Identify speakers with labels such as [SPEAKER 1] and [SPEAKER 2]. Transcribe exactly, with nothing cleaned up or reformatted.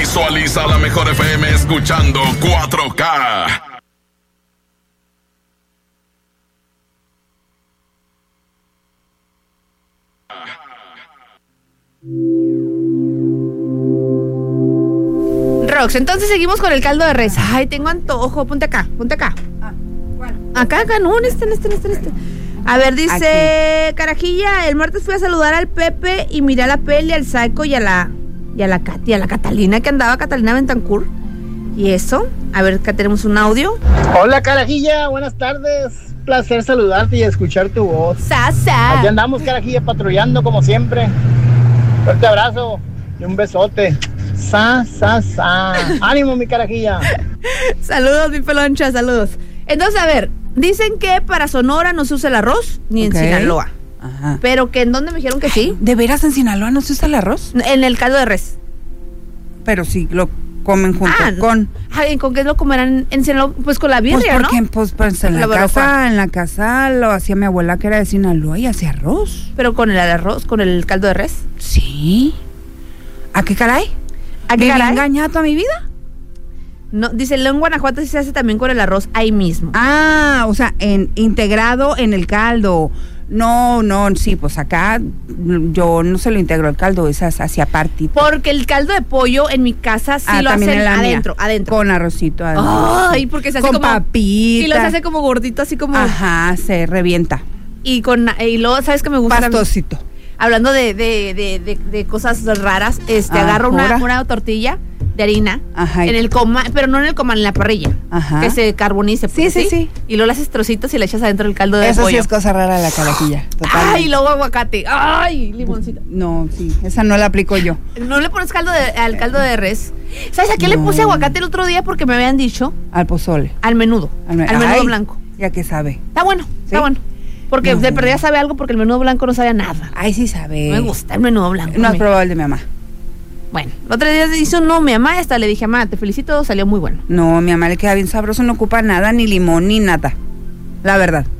[SPEAKER 1] Visualiza la mejor F M escuchando cuatro K.
[SPEAKER 2] Rox, entonces seguimos con el caldo de res. Ay, tengo antojo. Ponte acá, ponte acá.
[SPEAKER 3] Ah, bueno.
[SPEAKER 2] Acá, acá, no, en este, en este, en este, en este. A ver, dice
[SPEAKER 3] Aquí.
[SPEAKER 2] Carajilla, el martes fui a saludar al Pepe y miré a la Peli, al Psycho y a la y a la Katy, a la Catalina que andaba, Catalina Bentancur. ¿Y eso? A ver, acá tenemos un audio.
[SPEAKER 4] Hola Carajilla, buenas tardes. Placer saludarte y escuchar tu voz.
[SPEAKER 2] Sasa.
[SPEAKER 4] Aquí andamos Carajilla patrullando como siempre. Fuerte abrazo y un besote. Sa, sa, sa. Ánimo mi Carajilla.
[SPEAKER 2] Saludos, mi peloncha, saludos. Entonces, a ver, dicen que para Sonora no se usa el arroz, ni
[SPEAKER 3] Ok.
[SPEAKER 2] en Sinaloa.
[SPEAKER 3] Ajá.
[SPEAKER 2] Pero que en dónde me dijeron que sí.
[SPEAKER 3] ¿De veras en Sinaloa no se usa el arroz?
[SPEAKER 2] En el caldo de res.
[SPEAKER 3] Pero sí lo comen junto
[SPEAKER 2] Ah,
[SPEAKER 3] con...
[SPEAKER 2] Ay, ¿con qué lo comerán en Sinaloa? Pues con la birria,
[SPEAKER 3] Pues porque
[SPEAKER 2] ¿no?
[SPEAKER 3] pues, pues, en la,
[SPEAKER 2] La barbacoa.
[SPEAKER 3] casa, en la casa lo hacía mi abuela que era de Sinaloa y hacía arroz.
[SPEAKER 2] Pero con el arroz, con el caldo de res.
[SPEAKER 3] Sí. ¿A qué caray?
[SPEAKER 2] ¿A qué
[SPEAKER 3] ¿Viví
[SPEAKER 2] caray?
[SPEAKER 3] engañada toda mi vida?
[SPEAKER 2] No, dice, en Guanajuato sí se hace también con el arroz ahí mismo.
[SPEAKER 3] Ah, o sea, en, integrado en el caldo. No, no, sí, pues acá yo no se lo integro al caldo, es hacia partito.
[SPEAKER 2] Porque el caldo de pollo en mi casa sí
[SPEAKER 3] Ah,
[SPEAKER 2] lo
[SPEAKER 3] también
[SPEAKER 2] hacen
[SPEAKER 3] en la mía.
[SPEAKER 2] adentro, adentro.
[SPEAKER 3] Con arrocito adentro.
[SPEAKER 2] Ay, porque se hace
[SPEAKER 3] con
[SPEAKER 2] como...
[SPEAKER 3] papitas.
[SPEAKER 2] Y los hace como gordito, así como...
[SPEAKER 3] Ajá, se revienta.
[SPEAKER 2] Y con y luego, ¿sabes qué me gusta?
[SPEAKER 3] Pastosito.
[SPEAKER 2] Hablando de, de, de, de, de cosas raras, este,
[SPEAKER 3] Ah,
[SPEAKER 2] agarro una,
[SPEAKER 3] ¿ahora?
[SPEAKER 2] una tortilla de harina,
[SPEAKER 3] Ajá.
[SPEAKER 2] en el coma, pero no en el comal, en la parrilla,
[SPEAKER 3] Ajá.
[SPEAKER 2] que se carbonice.
[SPEAKER 3] Sí,
[SPEAKER 2] pues,
[SPEAKER 3] sí, sí.
[SPEAKER 2] Y luego le haces trocitos y le echas adentro el caldo de
[SPEAKER 3] Eso
[SPEAKER 2] pollo.
[SPEAKER 3] sí es cosa rara de la carajilla. Totalmente.
[SPEAKER 2] Ay, luego aguacate. Ay, limoncito.
[SPEAKER 3] No, sí, esa no la aplico yo.
[SPEAKER 2] No le pones caldo de, al caldo de res. ¿Sabes a qué le
[SPEAKER 3] No.
[SPEAKER 2] puse aguacate el otro día? Porque me habían dicho
[SPEAKER 3] Al pozole.
[SPEAKER 2] al menudo.
[SPEAKER 3] Al, me-
[SPEAKER 2] Al menudo
[SPEAKER 3] Ay,
[SPEAKER 2] blanco.
[SPEAKER 3] Ya que sabe.
[SPEAKER 2] Está bueno, está
[SPEAKER 3] ¿Sí?
[SPEAKER 2] bueno. Porque
[SPEAKER 3] No.
[SPEAKER 2] de perdida sabe algo porque el menudo blanco no sabe a nada.
[SPEAKER 3] Ay, sí sabe.
[SPEAKER 2] No me gusta el menudo blanco.
[SPEAKER 3] No has
[SPEAKER 2] Me-
[SPEAKER 3] probado el de mi mamá.
[SPEAKER 2] Bueno, el otro día hizo no, mi mamá, hasta le dije, mamá, te felicito, salió muy bueno.
[SPEAKER 3] No, mi mamá le queda bien sabroso, no ocupa nada, ni limón, ni nada. La verdad.